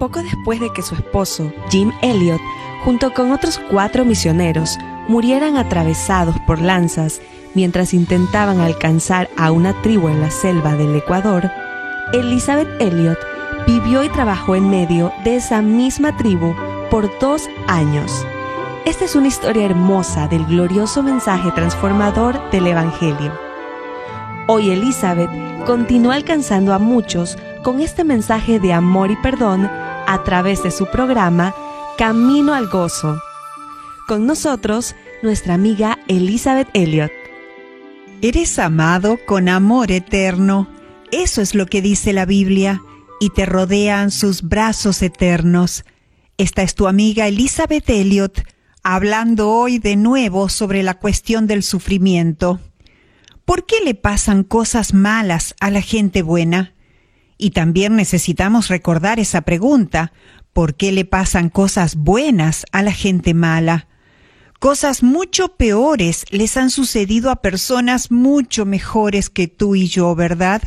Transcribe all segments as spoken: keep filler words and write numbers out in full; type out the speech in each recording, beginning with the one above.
Poco después de que su esposo, Jim Elliot, junto con otros cuatro misioneros, murieran atravesados por lanzas mientras intentaban alcanzar a una tribu en la selva del Ecuador, Elizabeth Elliot vivió y trabajó en medio de esa misma tribu por dos años. Esta es una historia hermosa del glorioso mensaje transformador del Evangelio. Hoy Elizabeth continúa alcanzando a muchos con este mensaje de amor y perdón a través de su programa Camino al Gozo. Con nosotros, nuestra amiga Elizabeth Elliot. Eres amado con amor eterno. Eso es lo que dice la Biblia, y te rodean sus brazos eternos. Esta es tu amiga Elizabeth Elliot, hablando hoy de nuevo sobre la cuestión del sufrimiento. ¿Por qué le pasan cosas malas a la gente buena? Y también necesitamos recordar esa pregunta: ¿por qué le pasan cosas buenas a la gente mala? Cosas mucho peores les han sucedido a personas mucho mejores que tú y yo, ¿verdad?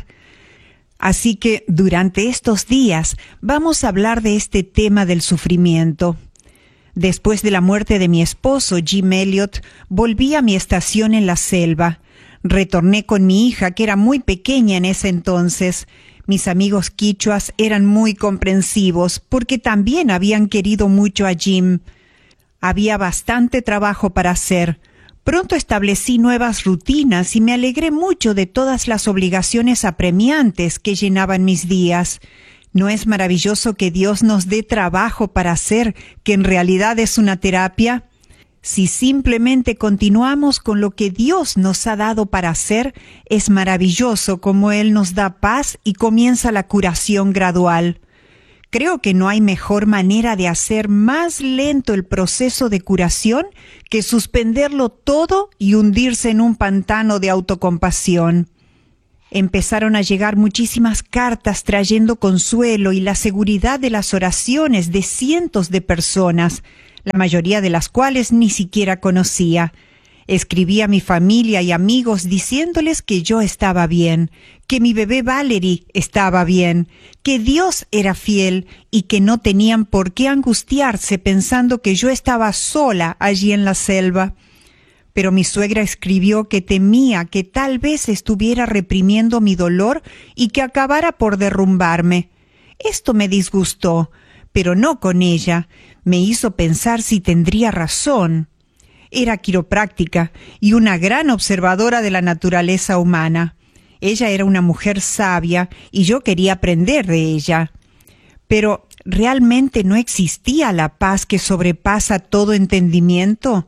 Así que durante estos días vamos a hablar de este tema del sufrimiento. Después de la muerte de mi esposo, Jim Elliot, volví a mi estación en la selva. Retorné con mi hija, que era muy pequeña en ese entonces. Mis amigos quichuas eran muy comprensivos porque también habían querido mucho a Jim. Había bastante trabajo para hacer. Pronto establecí nuevas rutinas y me alegré mucho de todas las obligaciones apremiantes que llenaban mis días. ¿No es maravilloso que Dios nos dé trabajo para hacer, que en realidad es una terapia? Si simplemente continuamos con lo que Dios nos ha dado para hacer, es maravilloso como Él nos da paz y comienza la curación gradual. Creo que no hay mejor manera de hacer más lento el proceso de curación que suspenderlo todo y hundirse en un pantano de autocompasión. Empezaron a llegar muchísimas cartas trayendo consuelo y la seguridad de las oraciones de cientos de personas, la mayoría de las cuales ni siquiera conocía. Escribí a mi familia y amigos diciéndoles que yo estaba bien, que mi bebé Valerie estaba bien, que Dios era fiel y que no tenían por qué angustiarse pensando que yo estaba sola allí en la selva. Pero mi suegra escribió que temía que tal vez estuviera reprimiendo mi dolor y que acabara por derrumbarme. Esto me disgustó, pero no con ella. Me hizo pensar si tendría razón. Era quiropráctica y una gran observadora de la naturaleza humana. Ella era una mujer sabia y yo quería aprender de ella. Pero, ¿realmente no existía la paz que sobrepasa todo entendimiento?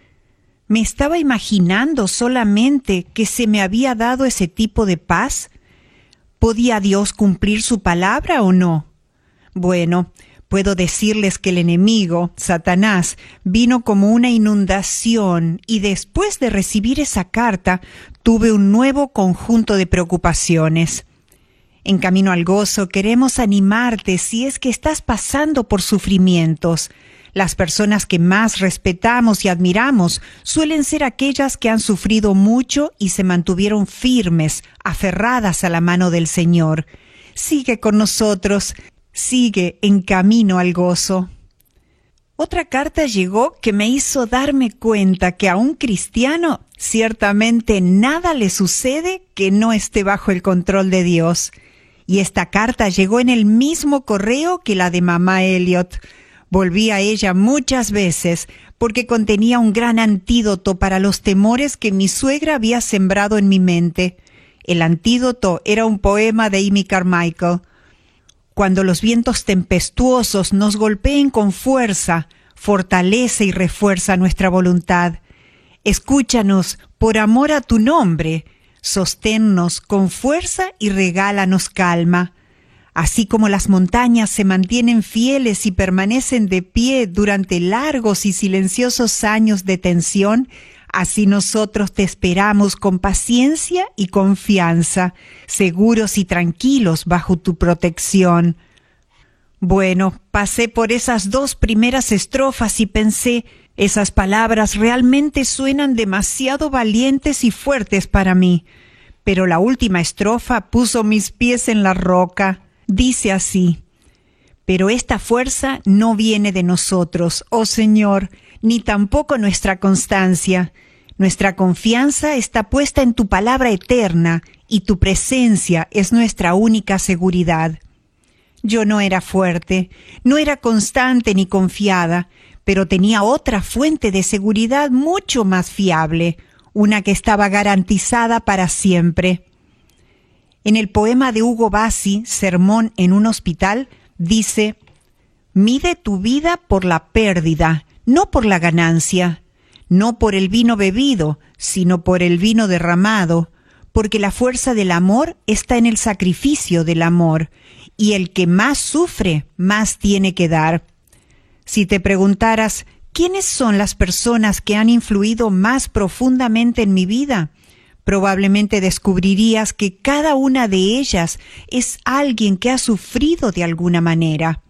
¿Me estaba imaginando solamente que se me había dado ese tipo de paz? ¿Podía Dios cumplir su palabra o no? Bueno, puedo decirles que el enemigo, Satanás, vino como una inundación y después de recibir esa carta, tuve un nuevo conjunto de preocupaciones. En Camino al Gozo queremos animarte si es que estás pasando por sufrimientos. Las personas que más respetamos y admiramos suelen ser aquellas que han sufrido mucho y se mantuvieron firmes, aferradas a la mano del Señor. Sigue con nosotros. Sigue en Camino al Gozo. Otra carta llegó que me hizo darme cuenta que a un cristiano ciertamente nada le sucede que no esté bajo el control de Dios. Y esta carta llegó en el mismo correo que la de mamá Elliot. Volví a ella muchas veces porque contenía un gran antídoto para los temores que mi suegra había sembrado en mi mente. El antídoto era un poema de Amy Carmichael. Cuando los vientos tempestuosos nos golpeen con fuerza, fortalece y refuerza nuestra voluntad. Escúchanos por amor a tu nombre, sosténnos con fuerza y regálanos calma. Así como las montañas se mantienen fieles y permanecen de pie durante largos y silenciosos años de tensión, así nosotros te esperamos con paciencia y confianza, seguros y tranquilos bajo tu protección. Bueno, pasé por esas dos primeras estrofas y pensé, esas palabras realmente suenan demasiado valientes y fuertes para mí. Pero la última estrofa puso mis pies en la roca. Dice así: Pero esta fuerza no viene de nosotros, oh Señor, ni tampoco nuestra constancia. Nuestra confianza está puesta en tu palabra eterna y tu presencia es nuestra única seguridad. Yo no era fuerte, no era constante ni confiada, pero tenía otra fuente de seguridad mucho más fiable, una que estaba garantizada para siempre. En el poema de Hugo Bassi, Sermón en un hospital, dice: «Mide tu vida por la pérdida, no por la ganancia, no por el vino bebido, sino por el vino derramado, porque la fuerza del amor está en el sacrificio del amor, y el que más sufre, más tiene que dar». Si te preguntaras, ¿quiénes son las personas que han influido más profundamente en mi vida? Probablemente descubrirías que cada una de ellas es alguien que ha sufrido de alguna manera.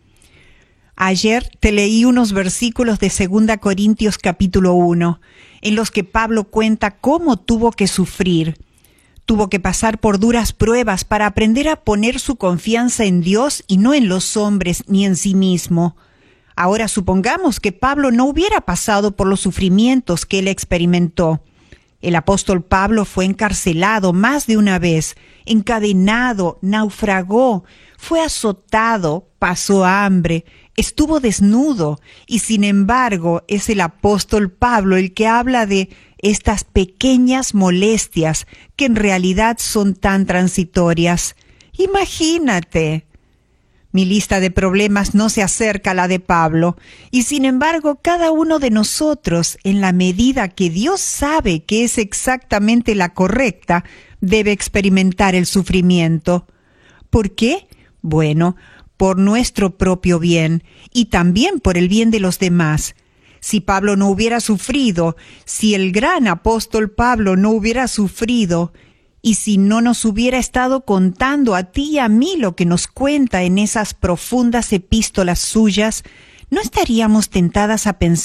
Ayer te leí unos versículos de Segunda Corintios capítulo uno, en los que Pablo cuenta cómo tuvo que sufrir. Tuvo que pasar por duras pruebas para aprender a poner su confianza en Dios y no en los hombres ni en sí mismo. Ahora supongamos que Pablo no hubiera pasado por los sufrimientos que él experimentó. El apóstol Pablo fue encarcelado más de una vez, encadenado, naufragó, fue azotado, pasó hambre, estuvo desnudo, y sin embargo es el apóstol Pablo el que habla de estas pequeñas molestias que en realidad son tan transitorias. Imagínate. Mi lista de problemas no se acerca a la de Pablo, y sin embargo cada uno de nosotros, en la medida que Dios sabe que es exactamente la correcta, debe experimentar el sufrimiento. ¿Por qué? Bueno, por nuestro propio bien, y también por el bien de los demás. Si Pablo no hubiera sufrido, si el gran apóstol Pablo no hubiera sufrido, y si no nos hubiera estado contando a ti y a mí lo que nos cuenta en esas profundas epístolas suyas, ¿no estaríamos tentadas a pensar